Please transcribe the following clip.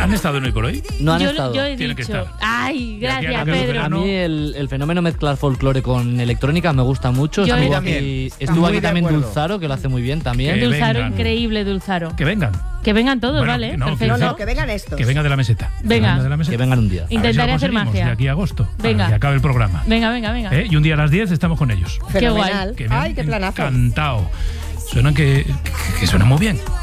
¿Han estado en Hoy por Hoy? No han yo, estado. yo he Tienen que dicho. estar. Ay, De aquí a gracias, que Pedro. A mí el fenómeno mezclar folcllore con electrónica me gusta mucho. Yo Estuvo también. aquí, Está estuvo muy aquí de también acuerdo. Dulzaro, que lo hace muy bien también. Que Dulzaro, vengan. increíble, Dulzaro. Que vengan. Que vengan todos, Bueno, ¿vale? no, Perfecto. No, que vengan estos. Que venga de la meseta. Venga. De la meseta. Que vengan un día. A ver si lo Intentaré hacer conseguimos magia. De aquí a agosto. Venga. Para que acabe el programa. Venga, venga, venga. Y un día a las 10 estamos con ellos. Fenomenal. Que me Ay, han qué planazo. encantado. Suenan que suenan muy bien.